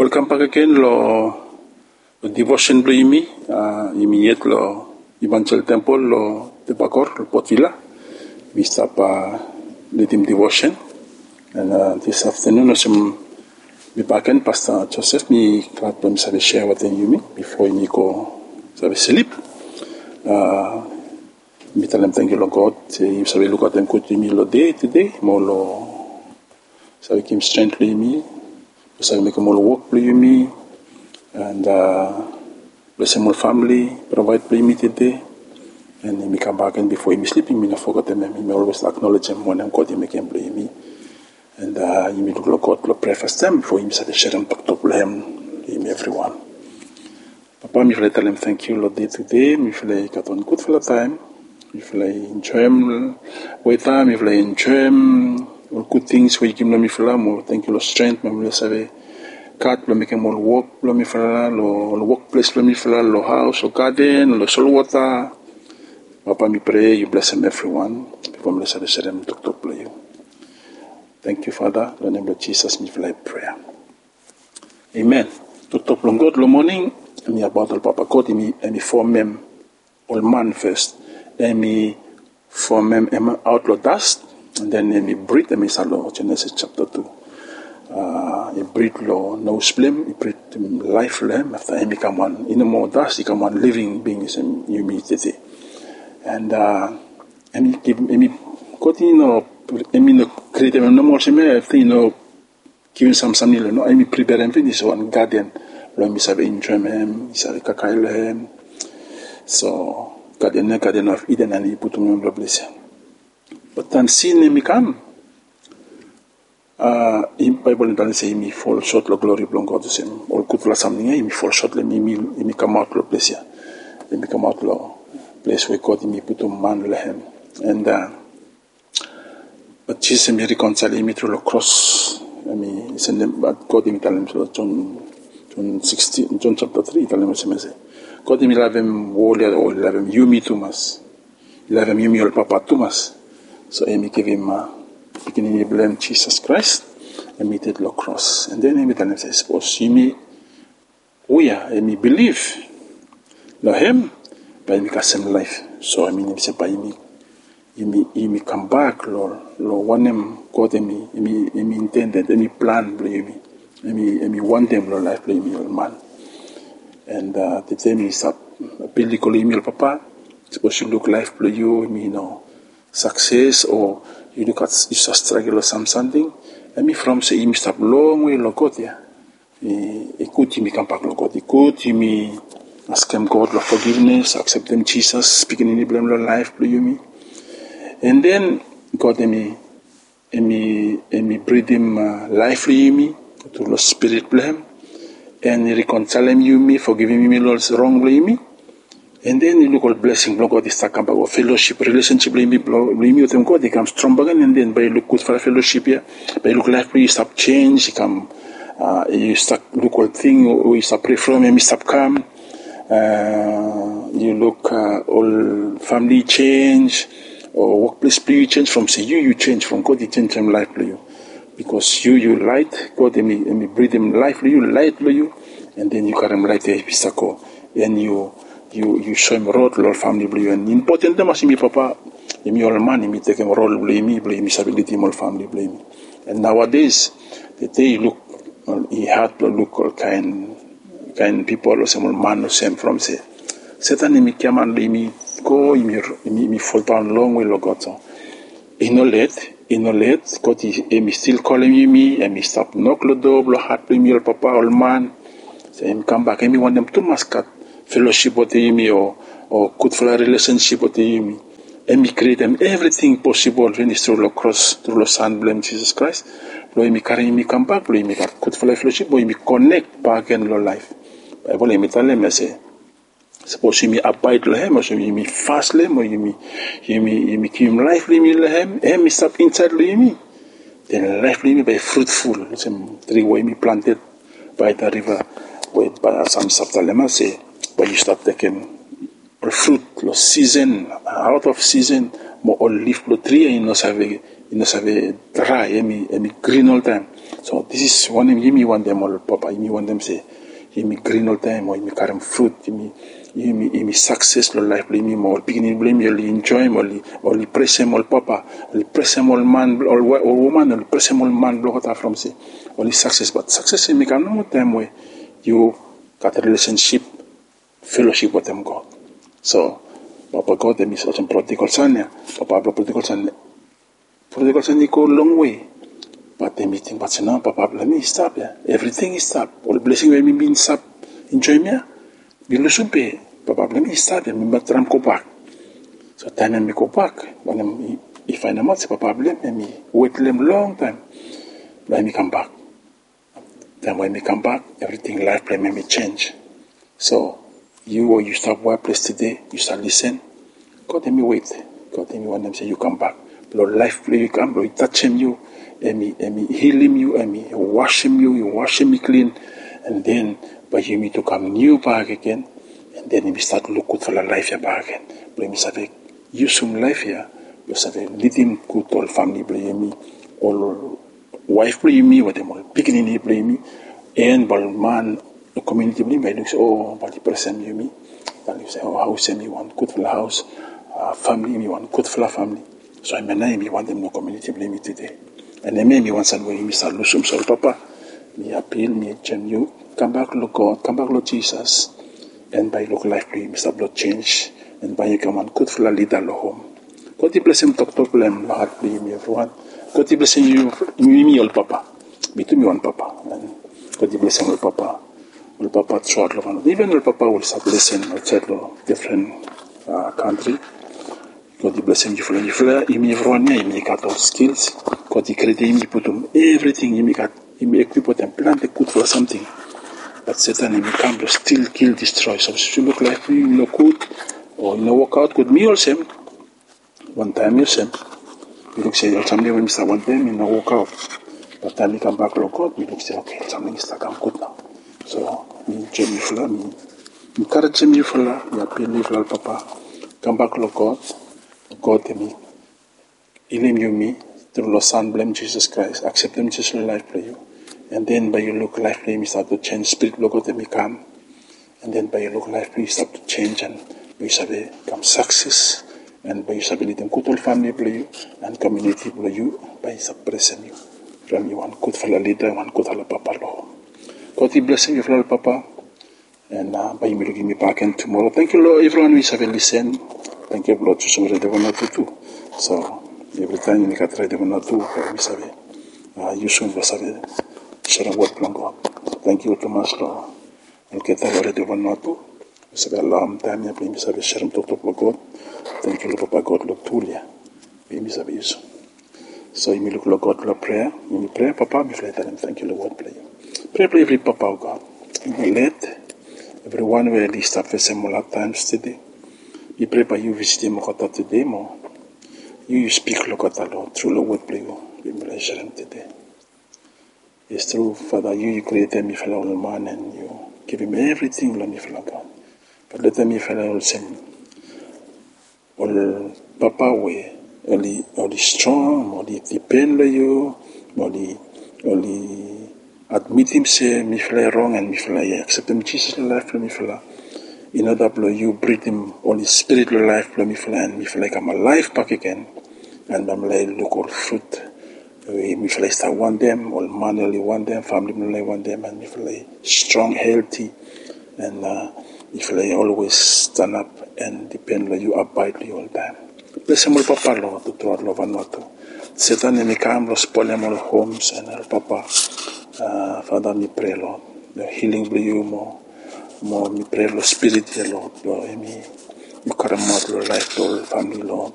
welcome back again lo devotion lo imi yet lo Evangel Temple lo Tebacor lo Port Vila. We start the team devotion, and this afternoon I'm back in Pastor Joseph. Me glad to have share with you before you go have sleep. Me tell them thank you Lord God. You sabi look at them good me lo day today more lo sabi kim strength lo me. So make more work for me, and bless my family, provide for me today, and me come back and before me sleeping, me not forget them. Me always acknowledge them when I'm God. You make him play me, and you me look God, look pray for them before him say share them talk to him, everyone. Papa, me feel tell him thank you Lord day today. Me feel got on good for the time. Me feel enjoy him with time. Me feel enjoy him. All good things we give me feel more. Thank you Lord strength. Me save cat lo make more work lo me feel lo workplace lo me feel lo house lo garden lo soil water. Papa me pray you bless them everyone. Before me save them doctor play you. Thank you Father. In the name of Jesus me feel prayer. Amen. Doctor long God lo morning. Me about the Papa God me form them all man first. Then me form them out lo dust. And then me breathe them is Genesis chapter 2. He breathe lo no flame, he breathe life lamb after him become one in the more dust, he become one living being is humility. And give me continue no create him no more me give some no me prepare him finish one garden lo me save enjoy him, save kakailo him. So garden of Eden and he put him in blessing. But then sin me come. In Bible doesn't say me fall short the glory of God the same. All good for something me fall short me come out the place here. Me come out the place where God me put on man him. And but Jesus me reconcile me through the cross. Me send them but God me tell him so John 16 John chapter 3 tell him say God me love him all love him you me too much. Love him you me all papa too much. So me give him beginning to blame Jesus Christ and me did the cross. And then me tell him, suppose you me, me believe no him, but me cast him life. So I mean, him say, by me come back, Lord, one him, God, me intended, me plan, blame me want them, Lord, life, blame me, old man. And the time me start, Billy call email, Papa, suppose you look life, blame you, me, success, or you look at you struggle or something, and me from say me stop long way lo God yeah. Écoute me come back lo God. Écoute me ask him God for forgiveness, accept them Jesus, speaking in the blame lo life blue you me. And then God me breathe him life you me to the spirit blame, and reconcile him you me, forgiving me Lord's wrong blame me. And then you look at blessing, Lord God is talking about fellowship, relationship, blame me with them, God, they come strong again, and then by you look good for a fellowship here, by you look life, you stop change, you come, you start look all thing, you start pray from him, you stop calm, you look all family change, or workplace you change from say you change from God, he change from life for you, because you light, God, me breathe him life for you, light for you, and then you carry him light there, and you show him road, Lord family blue and important them as me papa, me all man, me take him role blame me stability all family blame me. And nowadays the day look he had to look all kind people or some man or same from say Satan me come and me go me fall down long way Lord God so in no late God he still calling me and me stop knock the door blow heart me all papa all man say him come back and me want them to mascot fellowship with me or good for a relationship with me. And me create them everything possible when it's through the cross, through the Son, blame Jesus Christ. Lord, me carry me come back, Lord, me got good for fellowship, Lord, me connect back in Lord life. Bible me tell them, I say, suppose you me abide to him, or you me fast him, or you me keep him life, me him, and me stop inside me. Then life me by fruitful, some tree way me planted by the river, by some Saptalema say. But you start taking fruit, season, out of season, more olive tree, you know, have dry, green all time. So this is one of me want them all, Papa. Me want them say, me green all time, or me carry fruit, me success lo life, me more beginning blame you, enjoy him, or press him all, Papa, or press him all man, or woman, or press him all man, block out from say, only success, but success in me come no time where you got a relationship, fellowship with them God. So, Papa God, them is such a prodigal son, yeah. Papa prodigal son he go a long way. But the meeting, but now, Papa, let me stop, yeah. Everything is stop. All blessing when me being stop. Enjoy me, yeah. Be losing pay. Papa, let me stop, yeah. Me but tram go back. So time when me go back, when if I know say Papa, let me wait them long time. Let me come back. Then when me come back, everything life play me change. So you stop one place today, you start listen. God let me wait. God let me want them say you come back. Lord life play you come, Lord touch him you. And me heal him you, and me wash him you wash him clean, and then by you me to come new back again, and then me start look good for the life here back again. But me say you some life here, you say lead him good all family play me, all wife play me, what them all beginning play me, and but man the community play me looks but the person you me, then you say house me want good for the house, family me want good for the family. So I me want them no community play me today. And then maybe once and when me start losing soul, Papa, me appeal, me change you, come back, Lord God, come back, Lord Jesus, and by look life, me start blood change, and by you come on, good for the leader, home. God bless him, talk, them, Lord, me everyone. God bless you, me, all Papa, me to me one Papa, and God bless him, all Papa, short love, even all Papa will start blessing outside different country. God bless him, you everyone, you got all skills. God created him, put him everything, he equip them, plant the good for something. But Satan, he come to still kill, destroy. So if you look like me, you know good, or you know work out good, me also, one time you say, you look say, something when Mr. one time, you know work out. But time you come back, look God, we look say, okay, something is come good now. So, me, Jamie Fuller, me encourage Jamie Fuller, me appeal me for Papa, come back, look God, me, heal you me, through the Son, blame Jesus Christ, accept them Jesus life for you. And then by your look life for you, start to change, spirit look at me come. And then by your look life for you, start to change, and you shall become success. And by you shall be leading good old family for you, and community for you, by suppressing you. From you, one good fellow leader, one good fellow Papa Lord. God bless you, fellow Papa. And by you will give me back in tomorrow. Thank you, Lord, everyone who have listened. Thank you, Lord, to some ready one to do. So every time you get ready one to do, we say, you soon will say, share a word from God. Thank you too much, Lord. And get ready one to. We say, Allah, time you bring me say, share to God. Thank you, Lord, Papa God, Lord, Tulia. Be me say, so you may look, Lord God, Lord, prayer. You may pray, Papa, me fly and thank you, Lord, play. Pray for every Papa, oh God. You may let everyone will list up for some more times today. We pray by you visiting Mokota today, more. You speak, Lokota, Lord, through the word, play. We bless him today. It's true, Father, you created me for all man, and you give him everything, Lord, me for God. But let me for all sin. All Papa way. Only strong, only depend on you, only admit him say me fly wrong and me fly accept him Jesus life for me fly. In order to you breathe him Holy Spirit life for me fly and me fly come alive back again. And I'm like look all fruit. Me fly start one them, all man only one them, family only one them, and me fly strong, healthy, and me fly always stand up and depend on you, abide you all time. Bless him all, Papa, Lord, to throw love and not to. Satan and me come, spoil them all homes and all, Papa. Father, me pray, Lord. The healing be you more me pray, Lord, spirit here, Lord. Lord, me, you carry out your life to all family, Lord.